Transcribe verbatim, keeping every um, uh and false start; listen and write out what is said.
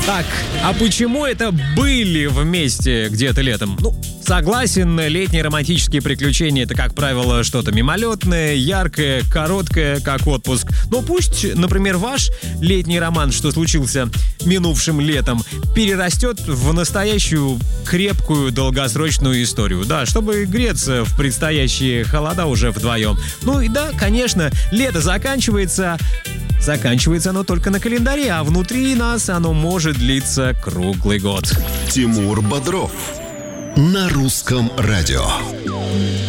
Так, а почему это были вместе где-то летом? Ну, согласен, летние романтические приключения — это, как правило, что-то мимолетное, яркое, короткое, как отпуск. Но пусть, например, ваш летний роман, что случился минувшим летом, перерастет в настоящую крепкую долгосрочную историю. Да, чтобы греться в предстоящие холода уже вдвоем. Ну и да, конечно, лето заканчивается... Заканчивается оно только на календаре, а внутри нас оно может длиться круглый год. Тимур Бодров на Русском радио.